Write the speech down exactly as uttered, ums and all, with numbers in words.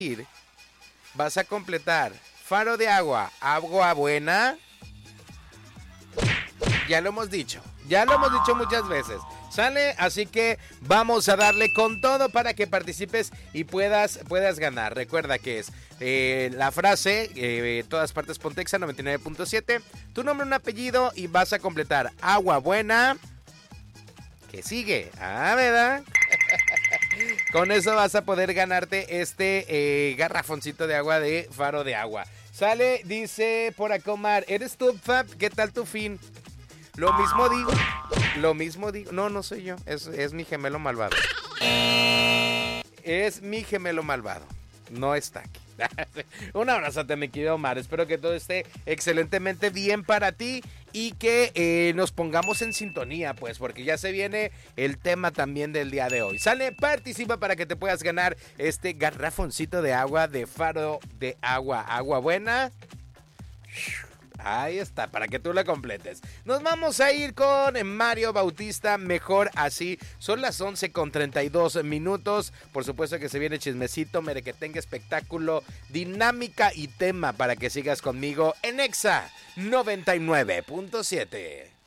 vas a completar faro de agua, agua buena. Ya lo hemos dicho, ya lo hemos dicho muchas veces. ¿Sale? Así que vamos a darle con todo para que participes y puedas, puedas ganar. Recuerda que es eh, la frase, eh, todas partes Pontexa noventa y nueve punto siete, tu nombre, un apellido y vas a completar agua buena. ¿Qué sigue? Ah, ¿verdad? Con eso vas a poder ganarte este eh, garrafoncito de agua de faro de agua. Sale, dice por acá Omar, ¿eres tú, Fab? ¿Qué tal tu fin? Lo mismo digo, lo mismo digo. No, no soy yo, es, es mi gemelo malvado. Es mi gemelo malvado, no está aquí. Un abrazote, mi querido Omar. Espero que todo esté excelentemente bien para ti y que eh, nos pongamos en sintonía, pues, porque ya se viene el tema también del día de hoy. Sale, participa para que te puedas ganar este garrafoncito de agua de faro de agua. Agua buena. Ahí está, para que tú la completes. Nos vamos a ir con Mario Bautista, Mejor Así. Son las once con treinta y dos minutos. Por supuesto que se viene chismecito, merequetengue, espectáculo, dinámica y tema para que sigas conmigo en Exa noventa y nueve punto siete.